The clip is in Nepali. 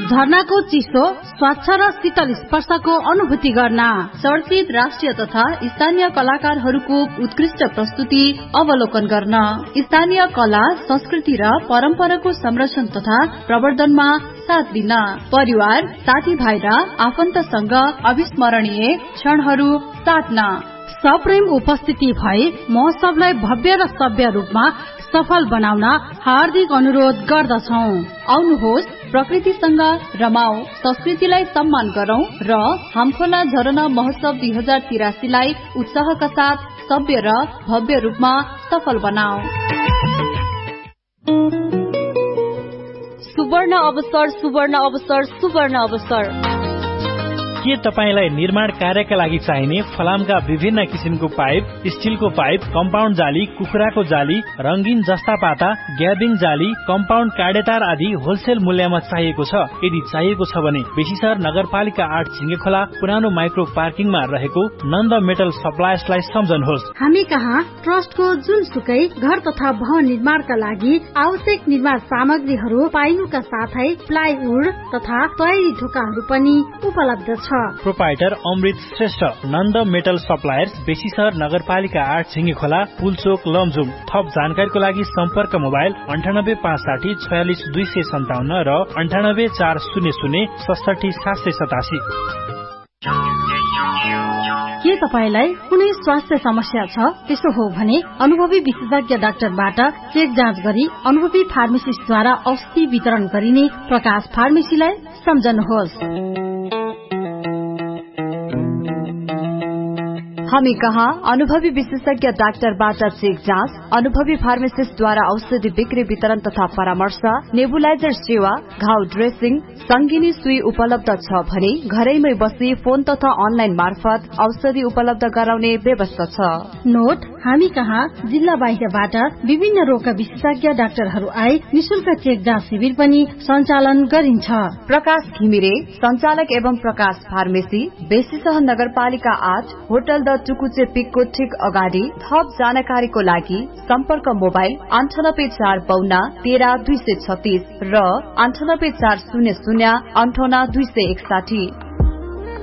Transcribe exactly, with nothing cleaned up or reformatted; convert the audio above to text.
झरनाको चिसो स्वच्छ र शीतल स्पर्शको अनुभूति गर्न, चर्चित राष्ट्रिय तथा स्थानीय कलाकारहरूको उत्कृष्ट प्रस्तुति अवलोकन गर्न, स्थानीय कला संस्कृति र परम्पराको संरक्षण तथा प्रवर्धनमा साथ दिन, परिवार साथीभाइ र आफन्तसँग अविस्मरणीय क्षणहरू साट्न, सप्रेम उपस्थिति भई महोत्सवलाई भव्य र सभ्य रूपमा सफल बनाउन हार्दिक अनुरोध गर्दछौं। आउनुहोस्, प्रकृतिसँग रमाऊ, संस्कृतिलाई सम्मान गरौं र हामखोला झरना महोत्सव दुई हजार तिरासीलाई उत्साहका साथ सभ्य र भव्य रूपमा सफल बनाऊ। सुवर्ण अवसर, सुवर्ण अवसर, सुवर्ण अवसर। के तपाईलाई निर्माण कार्यका लागि चाहिने फलामका विभिन्न किसिमको पाइप, स्टिलको पाइप, कम्पाउन्ड जाली, कुखुराको जाली, रंगीन जस्ता पाता, ग्याबिङ जाली, कम्पाउन्ड काडेतार आदि होलसेल मूल्यमा चाहिएको छ? यदि चाहिएको छ भने बेसीसर नगरपालिका आठ झिंगेखोला पुरानो माइक्रो पार्किङमा रहेको नन्द मेटल सप्लायर्सलाई सम्झनुहोस्। हामी कहाँ ट्रस्टको जुनसुकै घर तथा भवन निर्माणका लागि आवश्यक निर्माण सामग्रीहरू पाइनुका साथै प्लाइवुड तथा तयारी ढोकाहरू पनि उपलब्ध छ। प्रोपाइटर अमृत श्रेष्ठ, नन्द मेटल सप्लायर्स, बेसीसर नगरपालिका आठ झिंगेखोला, पुलचोक, लमजुम। थप जानकारीको लागि सम्पर्क मोबाइल अन्ठानब्बे पाँच साठी छयालिस दुई सय सन्ताउन्न र अन्ठानब्बे चार शून्य शून्य सडसठी सात सय सतासी। के तपाईलाई कुनै स्वास्थ्य समस्या छ? त्यसो हो भने अनुभवी विशेषज्ञ डाक्टरबाट चेक जाँच गरी अनुभवी फार्मेसिस्टद्वारा औषधि वितरण गरिने प्रकाश फार्मेसीलाई सम्झनुहोस्। हामी कहाँ अनुभवी विशेषज्ञ डाक्टरबाट चेक जाँच, अनुभवी फार्मासिस्टद्वारा औषधि बिक्री वितरण तथा परामर्श, नेबुलाइजर सेवा, घाउ ड्रेसिङ, संगिनी सुई उपलब्ध छ भने घरैमै बसी फोन तथा अनलाइन मार्फत औषधि उपलब्ध गराउने व्यवस्था छ। नोट, हामी कहाँ जिल्ला बाहिरबाट विभिन्न रोगका विशेषज्ञ डाक्टरहरू आए निशुल्क चेक जाँच शिविर पनि सञ्चालन गरिन्छ। प्रकाश घिमिरे, संचालक एवं प्रकाश फार्मेसी, बेसीसह नगरपालिका आठ, होटल द टुकुचे पिकको ठिक अगाडि। थप जानकारीको लागि सम्पर्क मोबाइल अन्ठानब्बे चार बाउन्न तेह्र दुई सय छत्तीस र अन्ठानब्बे चार शून्य शून्य अन्ठाउन्न दुई सय एकसाठी।